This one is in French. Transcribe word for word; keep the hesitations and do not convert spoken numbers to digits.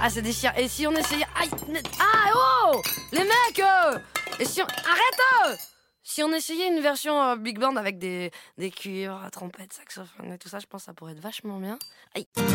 Ah, ça déchire. Et si on essayait... Aïe. Ah, oh. Les mecs euh... Et si on... Arrête euh Si on essayait une version euh, big band avec des, des cuivres, trompettes, saxophones et tout ça, je pense que ça pourrait être vachement bien. Aïe.